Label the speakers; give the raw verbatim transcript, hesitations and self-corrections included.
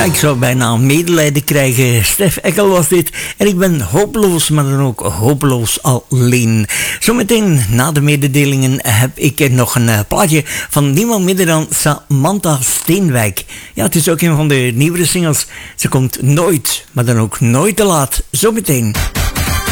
Speaker 1: Ik zou bijna medelijden krijgen. Stef Ekkel was dit. En ik ben hopeloos, maar dan ook hopeloos alleen. Zometeen na de mededelingen heb ik er nog een uh, plaatje van niemand minder dan Samantha Steenwijk. Ja, het is ook een van de nieuwere singles. Ze komt nooit, maar dan ook nooit te laat. Zometeen.